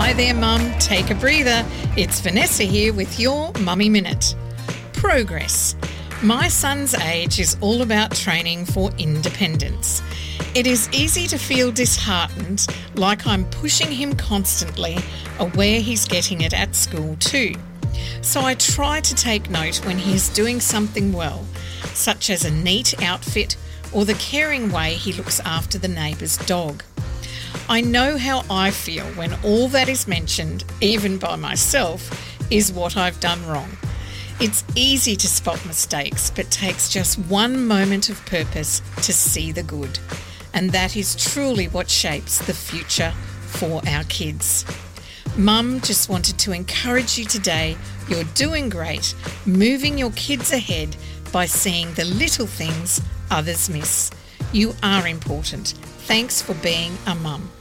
Hi there, Mum. Take a breather. It's Vanessa here with your Mummy Minute. Progress. My son's age is all about training for independence. It is easy to feel disheartened, like I'm pushing him constantly, aware he's getting it at school too. So I try to take note when he is doing something well, such as a neat outfit or the caring way he looks after the neighbour's dog. I know how I feel when all that is mentioned, even by myself, is what I've done wrong. It's easy to spot mistakes, but takes just one moment of purpose to see the good. And that is truly what shapes the future for our kids. Mum just wanted to encourage you today. You're doing great, moving your kids ahead by seeing the little things others miss. You are important. Thanks for being a mum.